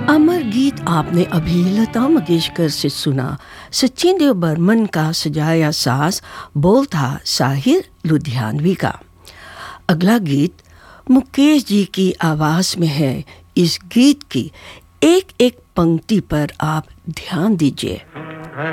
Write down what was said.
अमर गीत आपने अभी लता मंगेशकर से सुना। सचिन देव बर्मन का सजाया साज, बोल था साहिर लुधियानवी का। अगला गीत मुकेश जी की आवाज़ में है। इस गीत की एक एक पंक्ति पर आप ध्यान दीजिए।